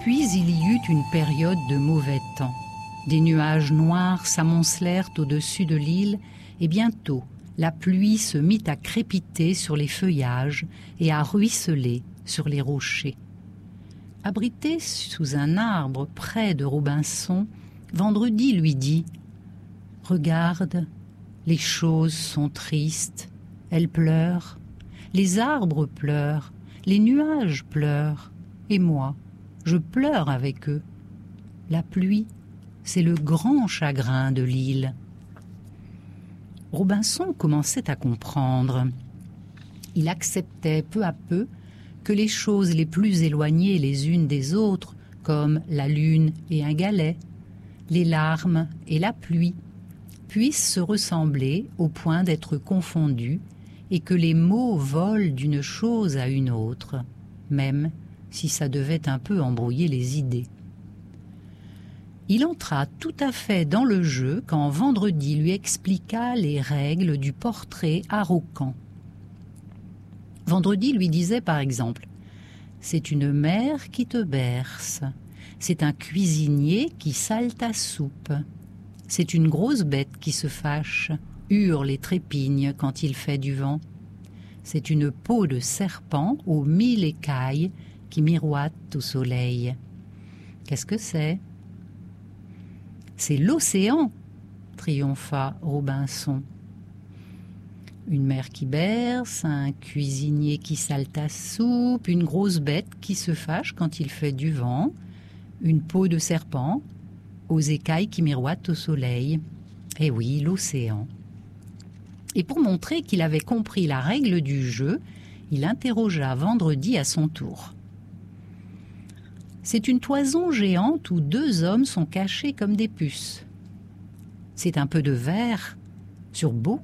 Puis il y eut une période de mauvais temps. Des nuages noirs s'amoncelèrent au-dessus de l'île et bientôt la pluie se mit à crépiter sur les feuillages et à ruisseler sur les rochers. Abrité sous un arbre près de Robinson, Vendredi lui dit « Regarde, les choses sont tristes, elles pleurent, les arbres pleurent, les nuages pleurent, et moi, je pleure avec eux. La pluie, c'est le grand chagrin de l'île. » Robinson commençait à comprendre. Il acceptait peu à peu que les choses les plus éloignées les unes des autres, comme la lune et un galet, les larmes et la pluie, puissent se ressembler au point d'être confondus et que les mots volent d'une chose à une autre, même si ça devait un peu embrouiller les idées. Il entra tout à fait dans le jeu quand Vendredi lui expliqua les règles du portrait à Rocan. Vendredi lui disait par exemple « C'est une mère qui te berce, c'est un cuisinier qui sale ta soupe, c'est une grosse bête qui se fâche, hurle et trépigne quand il fait du vent, c'est une peau de serpent aux 1000 écailles qui miroite au soleil. Qu'est-ce que c'est ? » « C'est l'océan !» triompha Robinson. Une mère qui berce, un cuisinier qui sale ta soupe, une grosse bête qui se fâche quand il fait du vent, une peau de serpent aux écailles qui miroitent au soleil. Eh oui, l'océan. Et pour montrer qu'il avait compris la règle du jeu, il interrogea Vendredi à son tour. C'est une toison géante où 2 hommes sont cachés comme des puces. C'est un peu de verre sur beaucoup